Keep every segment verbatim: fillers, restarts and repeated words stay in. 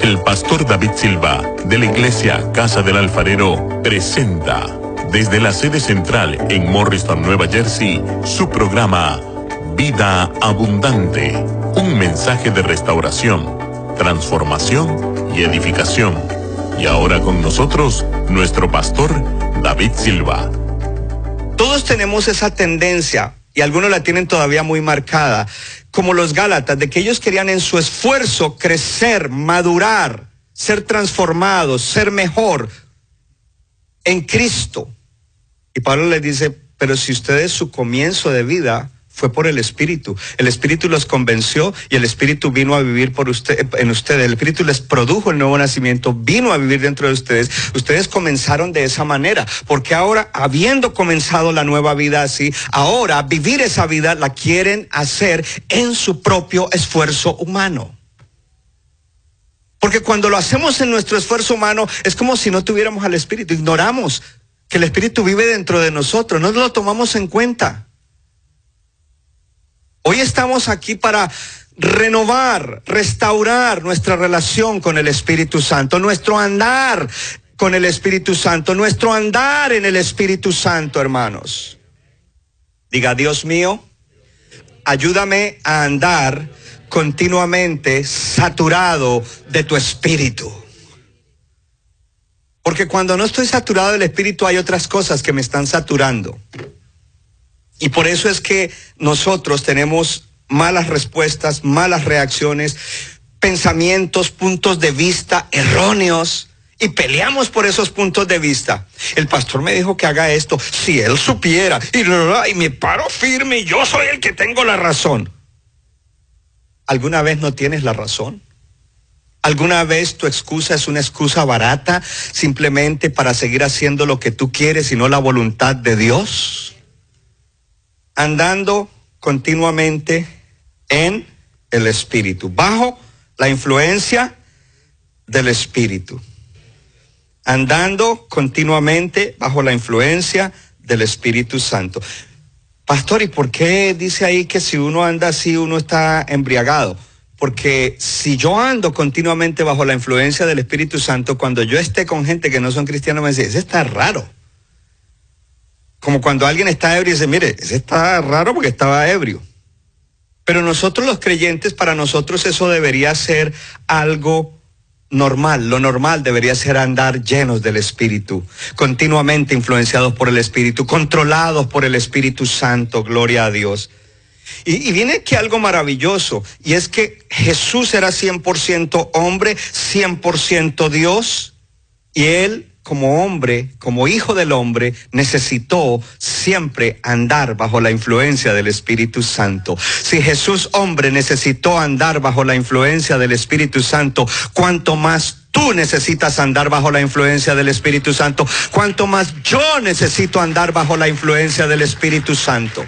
El pastor David Silva, de la iglesia Casa del Alfarero, presenta desde la sede central en Morristown, Nueva Jersey, su programa Vida Abundante, un mensaje de restauración, transformación y edificación. Y ahora con nosotros, nuestro pastor David Silva. Todos tenemos esa tendencia, y algunos la tienen todavía muy marcada, como los Gálatas, de que ellos querían en su esfuerzo crecer, madurar, ser transformados, ser mejor en Cristo. Y Pablo les dice, pero si ustedes su comienzo de vida fue por el Espíritu, el Espíritu los convenció y el Espíritu vino a vivir por usted, en ustedes, el Espíritu les produjo el nuevo nacimiento, vino a vivir dentro de ustedes, ustedes comenzaron de esa manera, porque ahora, habiendo comenzado la nueva vida así, ahora vivir esa vida la quieren hacer en su propio esfuerzo humano. Porque cuando lo hacemos en nuestro esfuerzo humano, es como si no tuviéramos al Espíritu, ignoramos que el Espíritu vive dentro de nosotros, no lo tomamos en cuenta. Hoy estamos aquí para renovar, restaurar nuestra relación con el Espíritu Santo, nuestro andar con el Espíritu Santo, nuestro andar en el Espíritu Santo, hermanos. Diga, Dios mío, ayúdame a andar continuamente saturado de tu Espíritu. Porque cuando no estoy saturado del Espíritu hay otras cosas que me están saturando. Y por eso es que nosotros tenemos malas respuestas, malas reacciones, pensamientos, puntos de vista erróneos y peleamos por esos puntos de vista. El pastor me dijo que haga esto, si él supiera, y, y me paro firme y yo soy el que tengo la razón. ¿Alguna vez no tienes la razón? ¿Alguna vez tu excusa es una excusa barata simplemente para seguir haciendo lo que tú quieres y no la voluntad de Dios? Andando continuamente en el Espíritu, bajo la influencia del Espíritu. Andando continuamente bajo la influencia del Espíritu Santo. Pastor, ¿y por qué dice ahí que si uno anda así uno está embriagado? Porque si yo ando continuamente bajo la influencia del Espíritu Santo, cuando yo esté con gente que no son cristianos, me dice, ese está raro. Como cuando alguien está ebrio y dice, mire, ese está raro porque estaba ebrio. Pero nosotros los creyentes, para nosotros eso debería ser algo normal. Lo normal debería ser andar llenos del Espíritu, continuamente influenciados por el Espíritu, controlados por el Espíritu Santo, gloria a Dios. Y, y viene aquí algo maravilloso, y es que Jesús era cien por ciento hombre, cien por ciento Dios, y Él, como hombre, como hijo del hombre, necesitó siempre andar bajo la influencia del Espíritu Santo. Si Jesús, hombre, necesitó andar bajo la influencia del Espíritu Santo, ¿cuánto más tú necesitas andar bajo la influencia del Espíritu Santo? ¿Cuánto más yo necesito andar bajo la influencia del Espíritu Santo?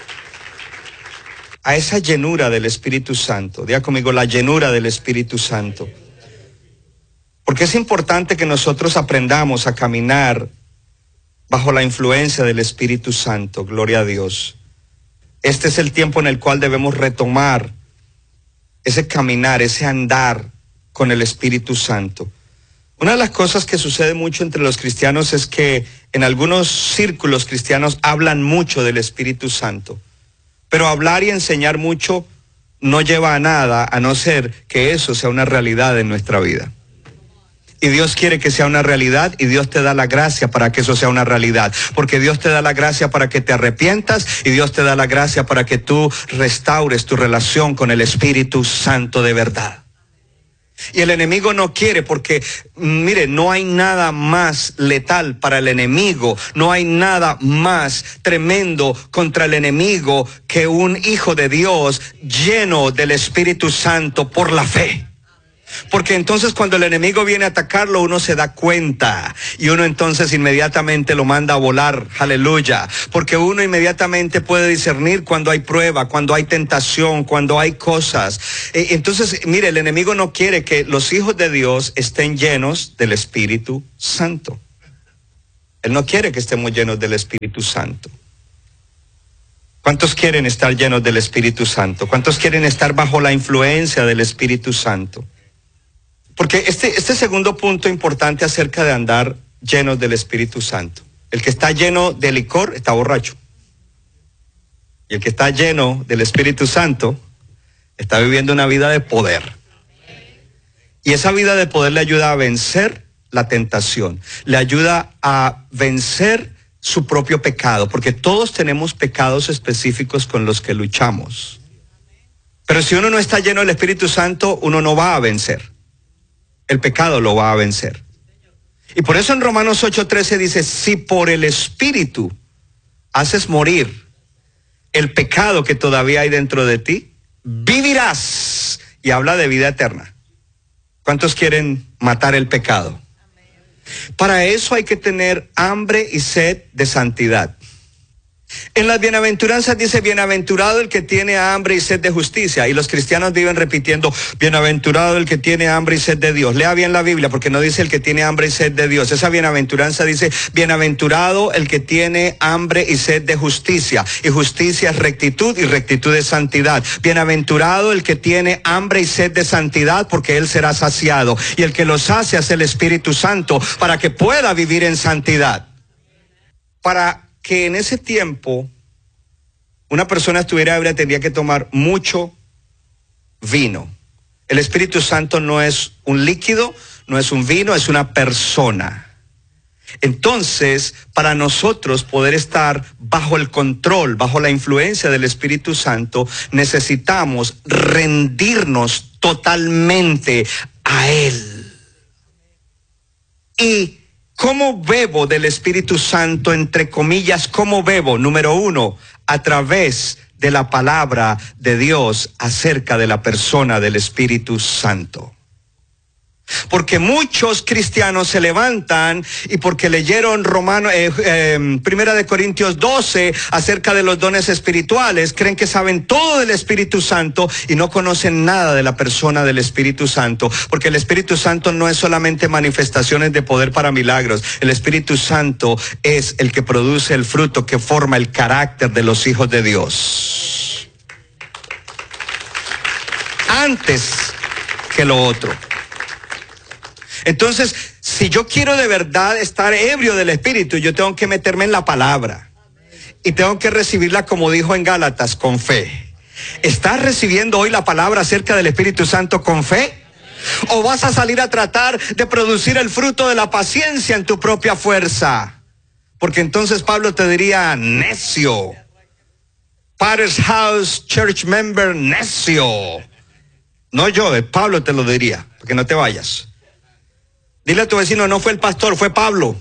A esa llenura del Espíritu Santo, diga conmigo, la llenura del Espíritu Santo. Porque es importante que nosotros aprendamos a caminar bajo la influencia del Espíritu Santo, gloria a Dios. Este es el tiempo en el cual debemos retomar ese caminar, ese andar con el Espíritu Santo. Una de las cosas que sucede mucho entre los cristianos es que en algunos círculos cristianos hablan mucho del Espíritu Santo, pero hablar y enseñar mucho no lleva a nada, a no ser que eso sea una realidad en nuestra vida. Y Dios quiere que sea una realidad y Dios te da la gracia para que eso sea una realidad. Porque Dios te da la gracia para que te arrepientas y Dios te da la gracia para que tú restaures tu relación con el Espíritu Santo de verdad. Y el enemigo no quiere porque, mire, no hay nada más letal para el enemigo, no hay nada más tremendo contra el enemigo que un hijo de Dios lleno del Espíritu Santo por la fe. Porque entonces cuando el enemigo viene a atacarlo, uno se da cuenta y uno entonces inmediatamente lo manda a volar, aleluya, porque uno inmediatamente puede discernir cuando hay prueba, cuando hay tentación, cuando hay cosas. Entonces, mire, el enemigo no quiere que los hijos de Dios estén llenos del Espíritu Santo. Él no quiere que estemos llenos del Espíritu Santo. ¿Cuántos quieren estar llenos del Espíritu Santo? ¿Cuántos quieren estar bajo la influencia del Espíritu Santo? Porque este, este segundo punto importante acerca de andar llenos del Espíritu Santo. El que está lleno de licor está borracho. Y el que está lleno del Espíritu Santo está viviendo una vida de poder. Y esa vida de poder le ayuda a vencer la tentación. Le ayuda a vencer su propio pecado. Porque todos tenemos pecados específicos con los que luchamos. Pero si uno no está lleno del Espíritu Santo, uno no va a vencer. El pecado lo va a vencer. Y por eso en Romanos ocho trece dice, si por el Espíritu haces morir el pecado que todavía hay dentro de ti, vivirás. Y habla de vida eterna. ¿Cuántos quieren matar el pecado? Para eso hay que tener hambre y sed de santidad. En las bienaventuranzas dice, bienaventurado el que tiene hambre y sed de justicia. Y los cristianos viven repitiendo, bienaventurado el que tiene hambre y sed de Dios. Lea bien la Biblia, porque no dice el que tiene hambre y sed de Dios. Esa bienaventuranza dice, bienaventurado el que tiene hambre y sed de justicia. Y justicia es rectitud, y rectitud es santidad. Bienaventurado el que tiene hambre y sed de santidad, porque él será saciado. Y el que lo sacia es el Espíritu Santo, para que pueda vivir en santidad. Para que en ese tiempo una persona estuviera ebria tendría que tomar mucho vino. El Espíritu Santo no es un líquido, no es un vino, es una persona. Entonces, para nosotros poder estar bajo el control, bajo la influencia del Espíritu Santo, necesitamos rendirnos totalmente a Él. Y ¿cómo bebo del Espíritu Santo? Entre comillas, ¿cómo bebo? Número uno, a través de la palabra de Dios acerca de la persona del Espíritu Santo. Porque muchos cristianos se levantan y porque leyeron Romano, eh, eh, Primera de Corintios doce acerca de los dones espirituales, creen que saben todo del Espíritu Santo y no conocen nada de la persona del Espíritu Santo. Porque el Espíritu Santo no es solamente manifestaciones de poder para milagros. El Espíritu Santo es el que produce el fruto que forma el carácter de los hijos de Dios. Antes que lo otro. Entonces, si yo quiero de verdad estar ebrio del Espíritu, yo tengo que meterme en la palabra. Y tengo que recibirla como dijo en Gálatas, con fe. ¿Estás recibiendo hoy la palabra acerca del Espíritu Santo con fe? ¿O vas a salir a tratar de producir el fruto de la paciencia en tu propia fuerza? Porque entonces Pablo te diría, necio. Potter's House Church Member, necio. No yo, Pablo te lo diría, porque no te vayas. Dile a tu vecino, no fue el pastor, fue Pablo.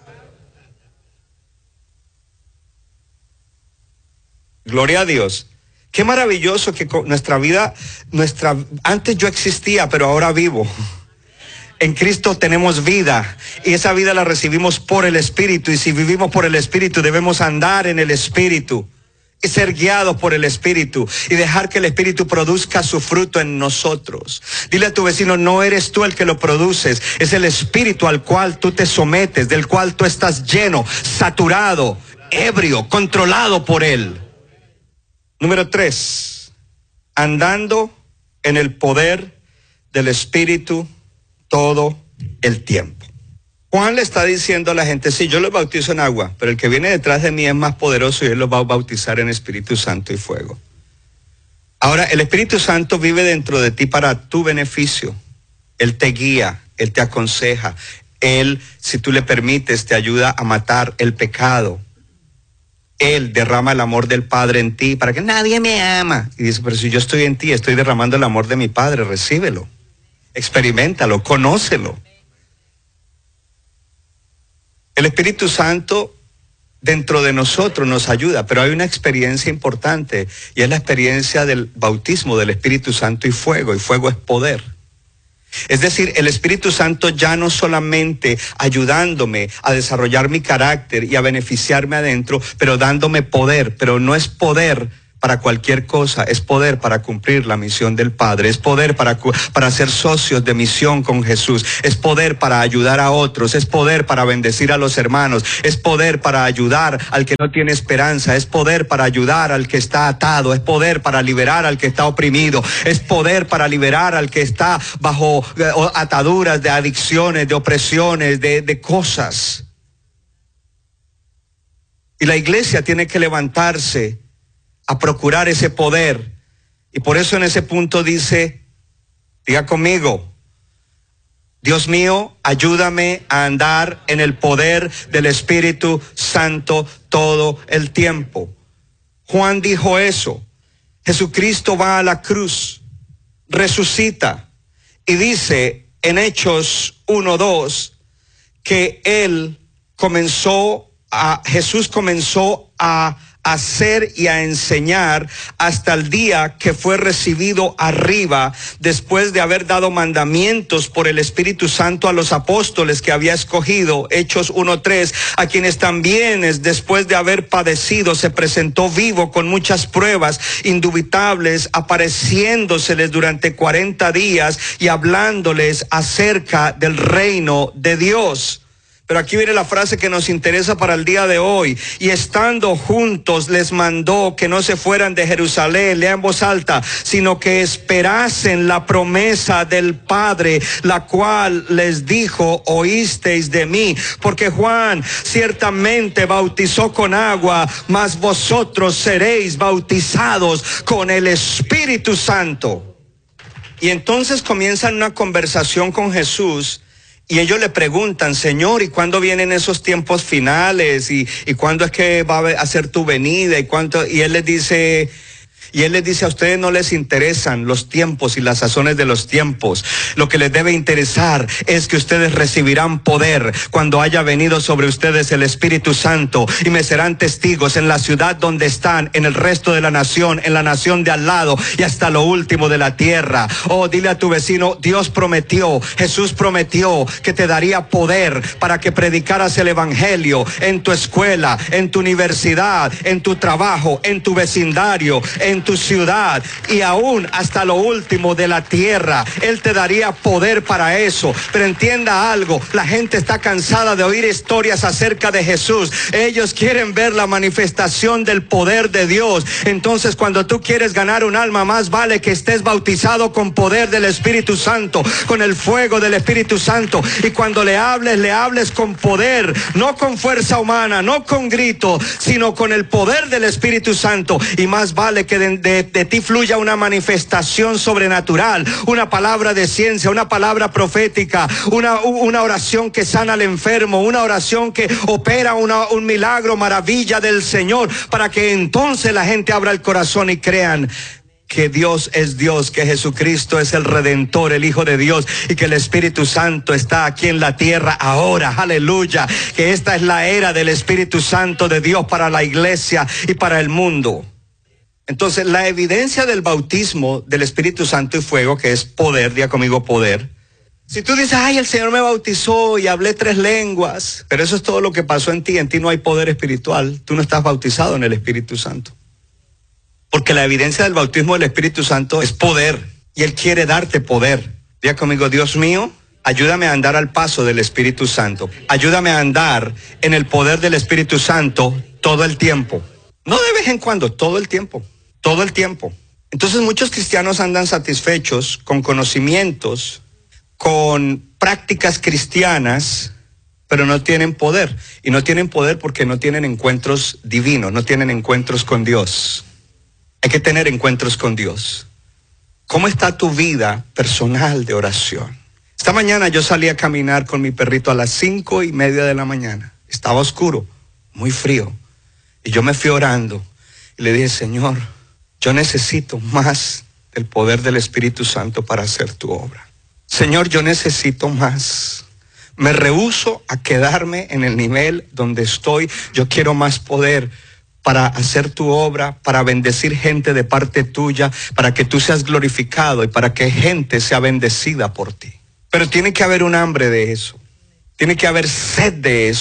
Gloria a Dios. Qué maravilloso que nuestra vida, nuestra, antes yo existía, pero ahora vivo. En Cristo tenemos vida y esa vida la recibimos por el Espíritu. Y si vivimos por el Espíritu, debemos andar en el Espíritu y ser guiados por el Espíritu y dejar que el Espíritu produzca su fruto en nosotros. Dile a tu vecino, no eres tú el que lo produces, es el Espíritu al cual tú te sometes, del cual tú estás lleno, saturado, ebrio, controlado por Él. Número tres, andando en el poder del Espíritu todo el tiempo. Juan le está diciendo a la gente, sí, yo los bautizo en agua, pero el que viene detrás de mí es más poderoso y él los va a bautizar en Espíritu Santo y fuego. Ahora, el Espíritu Santo vive dentro de ti para tu beneficio. Él te guía, Él te aconseja. Él, si tú le permites, te ayuda a matar el pecado. Él derrama el amor del Padre en ti para que nadie me ama. Y dice, pero si yo estoy en ti, estoy derramando el amor de mi Padre, recíbelo, experiméntalo, conócelo. El Espíritu Santo dentro de nosotros nos ayuda, pero hay una experiencia importante y es la experiencia del bautismo del Espíritu Santo y fuego, y fuego es poder. Es decir, el Espíritu Santo ya no solamente ayudándome a desarrollar mi carácter y a beneficiarme adentro, pero dándome poder, pero no es poder para cualquier cosa, es poder para cumplir la misión del Padre, es poder para, para ser socios de misión con Jesús, es poder para ayudar a otros, es poder para bendecir a los hermanos, es poder para ayudar al que no tiene esperanza, es poder para ayudar al que está atado, es poder para liberar al que está oprimido, es poder para liberar al que está bajo ataduras de adicciones, de opresiones, de, de cosas. Y la iglesia tiene que levantarse a procurar ese poder. Y por eso en ese punto dice, diga conmigo, Dios mío, ayúdame a andar en el poder del Espíritu Santo todo el tiempo. Juan dijo eso. Jesucristo va a la cruz, resucita y dice en Hechos uno dos que él comenzó a, Jesús comenzó a hacer y a enseñar hasta el día que fue recibido arriba, después de haber dado mandamientos por el Espíritu Santo a los apóstoles que había escogido, Hechos uno tres, a quienes también después de haber padecido se presentó vivo con muchas pruebas indubitables, apareciéndoseles durante cuarenta días y hablándoles acerca del reino de Dios. Pero aquí viene la frase que nos interesa para el día de hoy. Y estando juntos les mandó que no se fueran de Jerusalén, lea en voz alta, sino que esperasen la promesa del Padre, la cual les dijo, oísteis de mí. Porque Juan ciertamente bautizó con agua, mas vosotros seréis bautizados con el Espíritu Santo. Y entonces comienzan una conversación con Jesús. Y ellos le preguntan, Señor, ¿y cuándo vienen esos tiempos finales? ¿Y, y cuándo es que va a ser tu venida? ¿Y cuánto? Y él les dice, y él les dice, a ustedes no les interesan los tiempos y las sazones de los tiempos. Lo que les debe interesar es que ustedes recibirán poder cuando haya venido sobre ustedes el Espíritu Santo, y me serán testigos en la ciudad donde están, en el resto de la nación, en la nación de al lado y hasta lo último de la tierra. Oh, dile a tu vecino, Dios prometió, Jesús prometió que te daría poder para que predicaras el evangelio en tu escuela, en tu universidad, en tu trabajo, en tu vecindario, en tu ciudad y aún hasta lo último de la tierra. Él te daría poder para eso. Pero entienda algo, la gente está cansada de oír historias acerca de Jesús. Ellos quieren ver la manifestación del poder de Dios. Entonces, cuando tú quieres ganar un alma, más vale que estés bautizado con poder del Espíritu Santo, con el fuego del Espíritu Santo. Y cuando le hables, le hables con poder, no con fuerza humana, no con grito, sino con el poder del Espíritu Santo. Y más vale que de, de, de ti fluya una manifestación sobrenatural, una palabra de ciencia, una palabra profética, una, una oración que sana al enfermo, una oración que opera una, un milagro, maravilla del Señor, para que entonces la gente abra el corazón y crean que Dios es Dios, que Jesucristo es el Redentor, el Hijo de Dios, y que el Espíritu Santo está aquí en la tierra ahora, aleluya, que esta es la era del Espíritu Santo de Dios para la iglesia y para el mundo. Entonces, la evidencia del bautismo del Espíritu Santo y fuego, que es poder, diga conmigo poder. Si tú dices, ay, el Señor me bautizó y hablé tres lenguas, pero eso es todo lo que pasó en ti, en ti no hay poder espiritual, tú no estás bautizado en el Espíritu Santo. Porque la evidencia del bautismo del Espíritu Santo es poder, y Él quiere darte poder. Diga conmigo, Dios mío, ayúdame a andar al paso del Espíritu Santo. Ayúdame a andar en el poder del Espíritu Santo todo el tiempo. No de vez en cuando, todo el tiempo, todo el tiempo. Entonces muchos cristianos andan satisfechos con conocimientos, con prácticas cristianas, pero no tienen poder. Y no tienen poder porque no tienen encuentros divinos, no tienen encuentros con Dios. Hay que tener encuentros con Dios. ¿Cómo está tu vida personal de oración? Esta mañana yo salí a caminar con mi perrito a las cinco y media de la mañana. Estaba oscuro, muy frío. Y yo me fui orando y le dije, Señor, yo necesito más del poder del Espíritu Santo para hacer tu obra. Señor, yo necesito más. Me rehúso a quedarme en el nivel donde estoy. Yo quiero más poder para hacer tu obra, para bendecir gente de parte tuya, para que tú seas glorificado y para que gente sea bendecida por ti. Pero tiene que haber un hambre de eso. Tiene que haber sed de eso.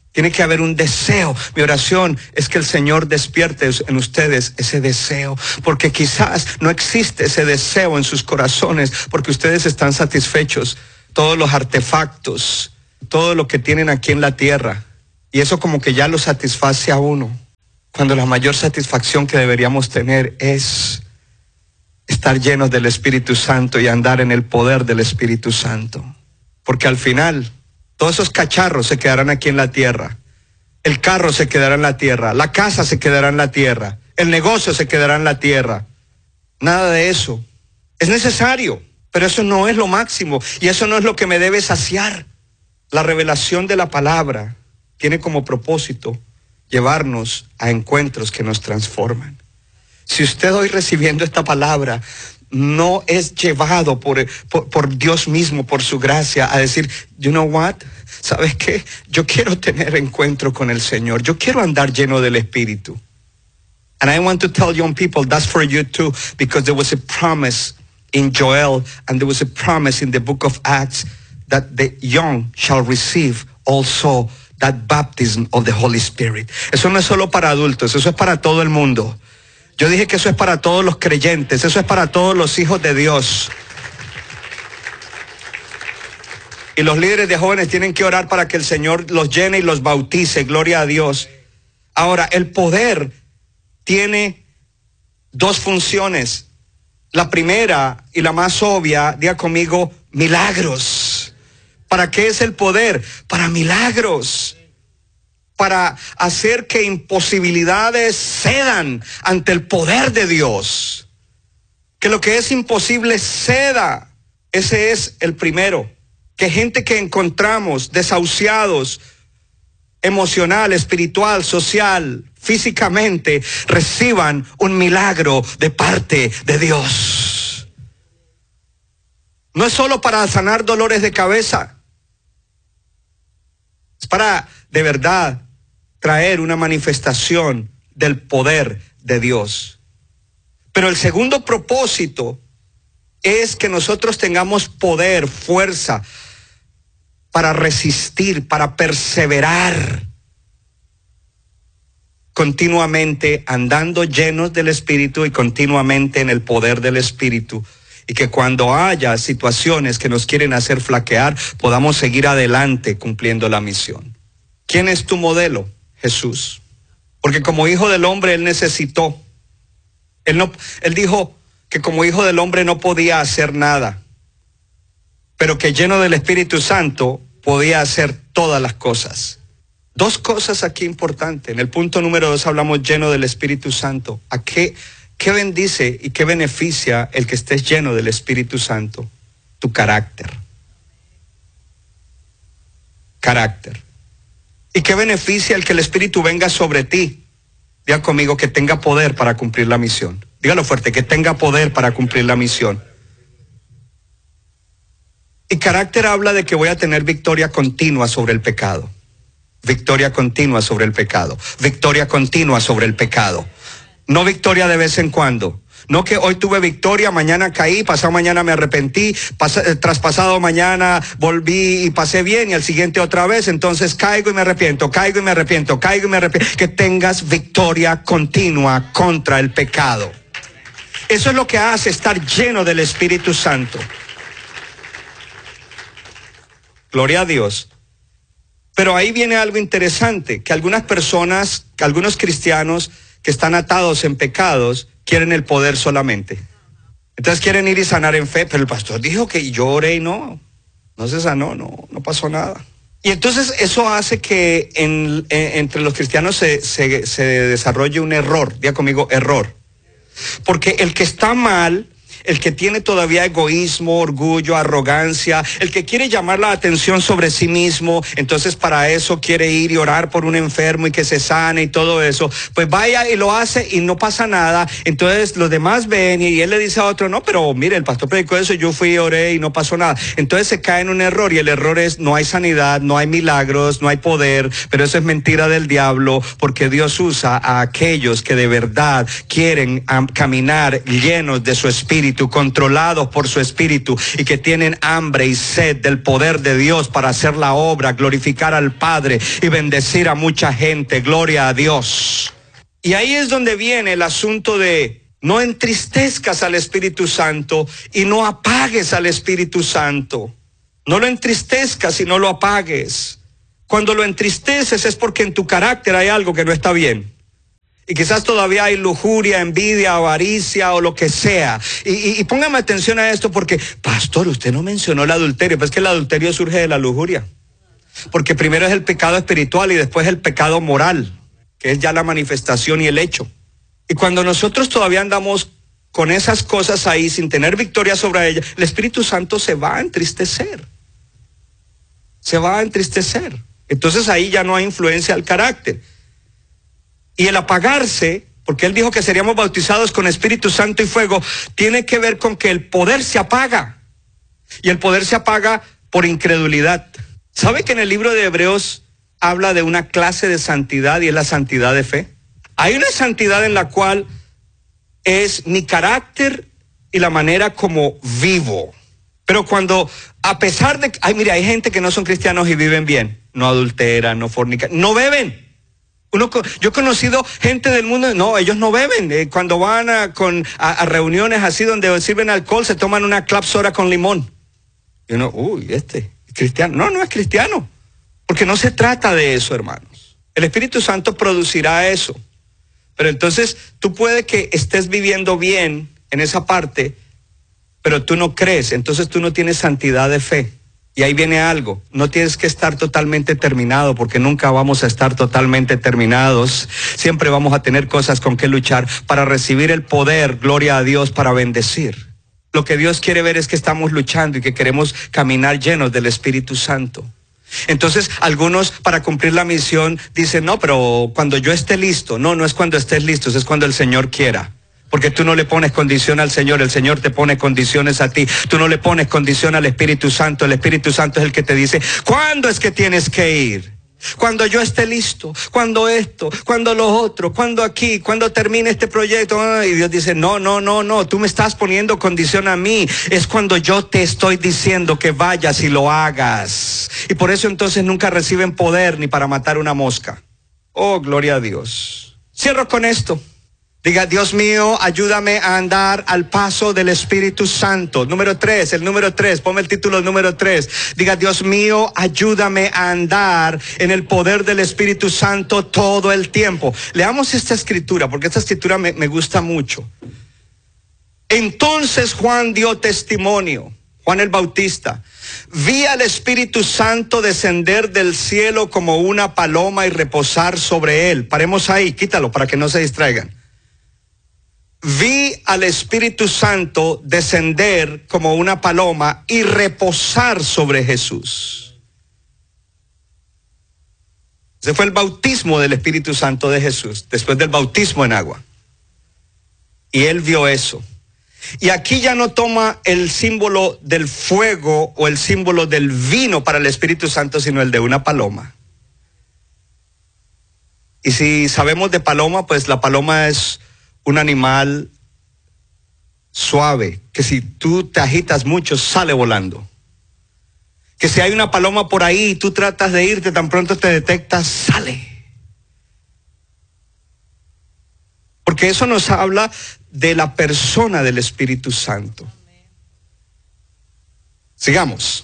Tiene que haber un deseo. Mi oración es que el Señor despierte en ustedes ese deseo, porque quizás no existe ese deseo en sus corazones, porque ustedes están satisfechos. Todos los artefactos, todo lo que tienen aquí en la tierra, y eso como que ya lo satisface a uno, cuando la mayor satisfacción que deberíamos tener es estar llenos del Espíritu Santo y andar en el poder del Espíritu Santo. Porque al final, todos esos cacharros se quedarán aquí en la tierra. El carro se quedará en la tierra. La casa se quedará en la tierra. El negocio se quedará en la tierra. Nada de eso. Es necesario, pero eso no es lo máximo. Y eso no es lo que me debe saciar. La revelación de la palabra tiene como propósito llevarnos a encuentros que nos transforman. Si usted hoy recibiendo esta palabra no es llevado por, por, por Dios mismo, por su gracia, a decir, you know what, ¿sabes qué? Yo quiero tener encuentro con el Señor. Yo quiero andar lleno del Espíritu. And I want to tell young people, that's for you too, because there was a promise in Joel and there was a promise in the book of Acts that the young shall receive also that baptism of the Holy Spirit. Eso no es solo para adultos, eso es para todo el mundo. Yo dije que eso es para todos los creyentes, eso es para todos los hijos de Dios. Y los líderes de jóvenes tienen que orar para que el Señor los llene y los bautice, gloria a Dios. Ahora, el poder tiene dos funciones. La primera y la más obvia, diga conmigo, milagros. ¿Para qué es el poder? Para milagros. Para hacer que imposibilidades cedan ante el poder de Dios. Que lo que es imposible ceda. Ese es el primero. Que gente que encontramos desahuciados, emocional, espiritual, social, físicamente, reciban un milagro de parte de Dios. No es solo para sanar dolores de cabeza. Es para, de verdad, traer una manifestación del poder de Dios. Pero el segundo propósito es que nosotros tengamos poder, fuerza, para resistir, para perseverar continuamente, andando llenos del Espíritu y continuamente en el poder del Espíritu. Y que cuando haya situaciones que nos quieren hacer flaquear, podamos seguir adelante cumpliendo la misión. ¿Quién es tu modelo? Jesús. Porque como hijo del hombre él necesitó. Él no, él dijo que como hijo del hombre no podía hacer nada, pero que lleno del Espíritu Santo podía hacer todas las cosas. Dos cosas aquí importantes. En el punto número dos hablamos lleno del Espíritu Santo. ¿A qué, qué bendice y qué beneficia el que estés lleno del Espíritu Santo? Tu carácter. Carácter. ¿Y qué beneficia el que el Espíritu venga sobre ti? Diga conmigo, que tenga poder para cumplir la misión. Dígalo fuerte, que tenga poder para cumplir la misión. Y carácter habla de que voy a tener victoria continua sobre el pecado. Victoria continua sobre el pecado. Victoria continua sobre el pecado. No victoria de vez en cuando. No que hoy tuve victoria, mañana caí, pasado mañana me arrepentí, pas- traspasado mañana volví y pasé bien y al siguiente otra vez, entonces caigo y me arrepiento, caigo y me arrepiento, caigo y me arrepiento. Que tengas victoria continua contra el pecado. Eso es lo que hace estar lleno del Espíritu Santo. Gloria a Dios. Pero ahí viene algo interesante, que algunas personas, que algunos cristianos que están atados en pecados, quieren el poder solamente. Entonces quieren ir y sanar en fe, pero el pastor dijo que yo oré y no, no se sanó, no, no pasó nada. Y entonces eso hace que en, en, entre los cristianos se, se, se desarrolle un error, diga conmigo, error. Porque el que está mal, el que tiene todavía egoísmo, orgullo, arrogancia, el que quiere llamar la atención sobre sí mismo, entonces para eso quiere ir y orar por un enfermo y que se sane y todo eso, pues vaya y lo hace y no pasa nada. Entonces los demás ven y él le dice a otro, no, pero mire, el pastor predicó eso, yo fui y oré y no pasó nada. Entonces se cae en un error, y el error es: no hay sanidad, no hay milagros, no hay poder. Pero eso es mentira del diablo, porque Dios usa a aquellos que de verdad quieren um, caminar llenos de su Espíritu espíritu, controlados por su espíritu y que tienen hambre y sed del poder de Dios para hacer la obra, glorificar al Padre y bendecir a mucha gente. Gloria a Dios. Y ahí es donde viene el asunto de no entristezcas al Espíritu Santo y no apagues al Espíritu Santo. No lo entristezcas y no lo apagues. Cuando lo entristeces es porque en tu carácter hay algo que no está bien. Y quizás todavía hay lujuria, envidia, avaricia o lo que sea. Y, y, y póngame atención a esto porque, pastor, usted no mencionó el adulterio. Pero es que el adulterio surge de la lujuria. Porque primero es el pecado espiritual y después el pecado moral, que es ya la manifestación y el hecho. Y cuando nosotros todavía andamos con esas cosas ahí sin tener victoria sobre ellas, el Espíritu Santo se va a entristecer. Se va a entristecer. Entonces ahí ya no hay influencia al carácter. Y el apagarse, porque él dijo que seríamos bautizados con Espíritu Santo y fuego, tiene que ver con que el poder se apaga. Y el poder se apaga por incredulidad. ¿Sabe que en el libro de Hebreos habla de una clase de santidad y es la santidad de fe? Hay una santidad en la cual es mi carácter y la manera como vivo. Pero cuando, a pesar de, ay, mira, hay gente que no son cristianos y viven bien, no adulteran, no fornican, no beben. Uno, yo he conocido gente del mundo, no, ellos no beben. Eh, cuando van a, con, a, a reuniones así donde sirven alcohol, se toman una club soda con limón. Y uno, uy, este, ¿es cristiano? No, no es cristiano. Porque no se trata de eso, hermanos. El Espíritu Santo producirá eso. Pero entonces, tú puedes que estés viviendo bien en esa parte, pero tú no crees, entonces tú no tienes santidad de fe. Y ahí viene algo, no tienes que estar totalmente terminado, porque nunca vamos a estar totalmente terminados. Siempre vamos a tener cosas con que luchar para recibir el poder, gloria a Dios, para bendecir. Lo que Dios quiere ver es que estamos luchando y que queremos caminar llenos del Espíritu Santo. Entonces, algunos para cumplir la misión dicen, no, pero cuando yo esté listo. No, no es cuando estés listo, es cuando el Señor quiera. Porque tú no le pones condición al Señor, el Señor te pone condiciones a ti. Tú no le pones condición al Espíritu Santo, el Espíritu Santo es el que te dice, ¿cuándo es que tienes que ir? Cuando yo esté listo, cuando esto, cuando lo otro, cuando aquí, cuando termine este proyecto. Y Dios dice, no, no, no, no, tú me estás poniendo condición a mí. Es cuando yo te estoy diciendo que vayas y lo hagas. Y por eso entonces nunca reciben poder ni para matar una mosca. Oh, gloria a Dios. Cierro con esto. Diga, Dios mío, ayúdame a andar al paso del Espíritu Santo. Número tres, el número tres, ponme el título número tres. Diga, Dios mío, ayúdame a andar en el poder del Espíritu Santo todo el tiempo. Leamos esta escritura, porque esta escritura me, me gusta mucho. Entonces Juan dio testimonio, Juan el Bautista. Vi al Espíritu Santo descender del cielo como una paloma y reposar sobre él. Paremos ahí, quítalo para que no se distraigan. Vi al Espíritu Santo descender como una paloma y reposar sobre Jesús. Ese fue el bautismo del Espíritu Santo de Jesús, después del bautismo en agua. Y él vio eso. Y aquí ya no toma el símbolo del fuego o el símbolo del vino para el Espíritu Santo, sino el de una paloma. Y si sabemos de paloma, pues la paloma es un animal suave, que si tú te agitas mucho, sale volando. Que si hay una paloma por ahí y tú tratas de irte, tan pronto te detectas, sale. Porque eso nos habla de la persona del Espíritu Santo. Sigamos.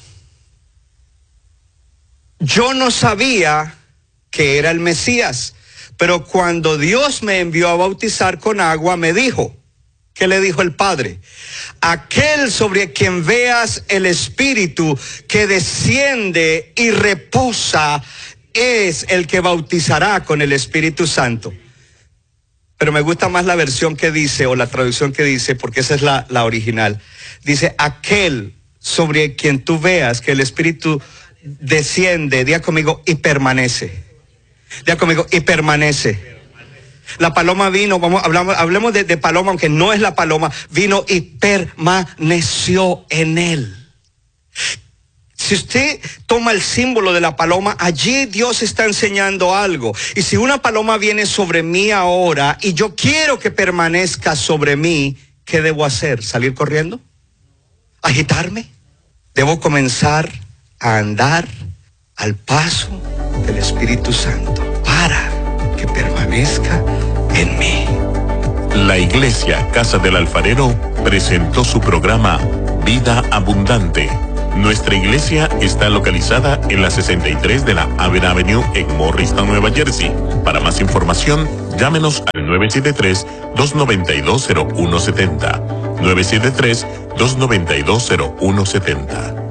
Yo no sabía que era el Mesías, pero cuando Dios me envió a bautizar con agua, me dijo, ¿qué le dijo el Padre? Aquel sobre quien veas el Espíritu que desciende y reposa es el que bautizará con el Espíritu Santo. Pero me gusta más la versión que dice, o la traducción que dice, porque esa es la, la original. Dice, aquel sobre quien tú veas que el Espíritu desciende, diga conmigo, y permanece. Ya conmigo, y permanece. La paloma vino, vamos, hablamos, hablemos de, de paloma, aunque no es la paloma, vino y permaneció en él. Si usted toma el símbolo de la paloma, allí Dios está enseñando algo. Y si una paloma viene sobre mí ahora y yo quiero que permanezca sobre mí, ¿qué debo hacer? ¿Salir corriendo? ¿Agitarme? Debo comenzar a andar al paso del Espíritu Santo para que permanezca en mí. La Iglesia Casa del Alfarero presentó su programa Vida Abundante. Nuestra iglesia está localizada en la sesenta y tres de la Avenue Avenue en Morristown, Nueva Jersey. Para más información, llámenos al nueve siete tres, dos nueve dos, cero uno siete cero. nueve siete tres, dos nueve dos, cero uno siete cero.